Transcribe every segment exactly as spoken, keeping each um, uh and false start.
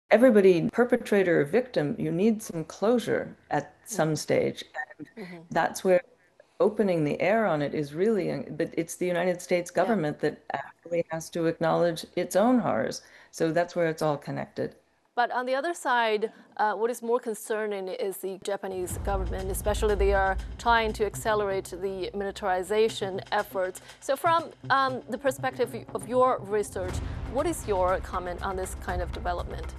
everybody, perpetrator or victim, you need some closure at some Mm-hmm. stage. And Mm-hmm. that's where opening the air on it is really, but it's the United States Yeah. government that actually has to acknowledge its own horrors. So that's where it's all connected. But on the other side, uh, what is more concerning is the Japanese government, especially they are trying to accelerate the militarization efforts. So from um, the perspective of your research, what is your comment on this kind of development?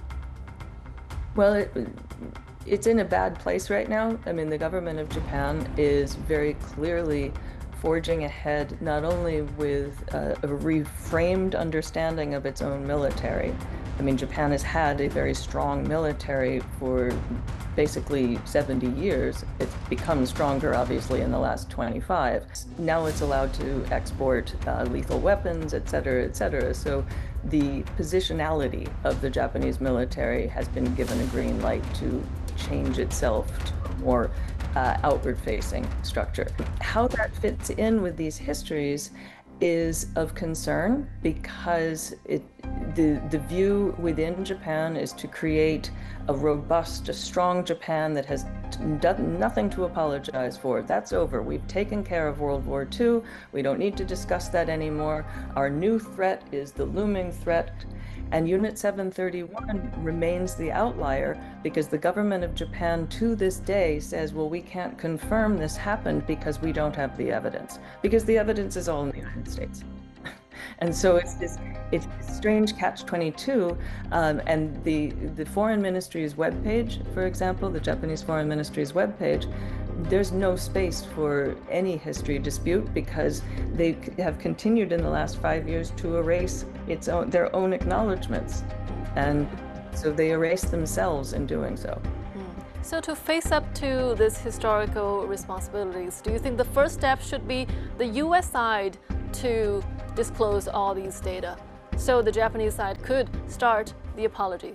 Well, it, it's in a bad place right now. I mean, the government of Japan is very clearly forging ahead, not only with a, a reframed understanding of its own military. I mean, Japan has had a very strong military for basically seventy years. It's become stronger, obviously, in the last twenty-five. Now it's allowed to export uh, lethal weapons, et cetera, et cetera. So the positionality of the Japanese military has been given a green light to change itself to a more uh, outward-facing structure. How that fits in with these histories is of concern because it, the, the view within Japan is to create a robust, a strong Japan that has done nothing to apologize for. That's over. We've taken care of World War Two. We don't need to discuss that anymore. Our new threat is the looming threat. And Unit seven thirty-one remains the outlier because the government of Japan to this day says, well, we can't confirm this happened because we don't have the evidence, because the evidence is all in the United States. And so it's this it's this strange catch twenty-two. Um, and the, the foreign ministry's webpage, for example, the Japanese foreign ministry's webpage, there's no space for any history dispute because they have continued in the last five years to erase its own, their own acknowledgments. And so they erase themselves in doing so. So to face up to these historical responsibilities, do you think the first step should be the U S side to disclose all these data so the Japanese side could start the apology?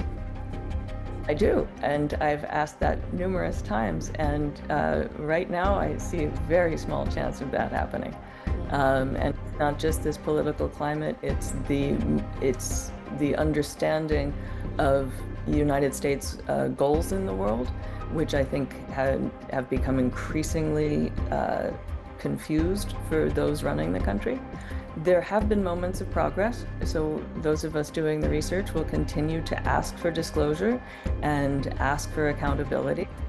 I do, and I've asked that numerous times, and uh, right now I see a very small chance of that happening. Um, and it's not just this political climate, it's the, it's the understanding of the United States uh, goals in the world, which I think have, have become increasingly uh, confused for those running the country. There have been moments of progress, so those of us doing the research will continue to ask for disclosure and ask for accountability.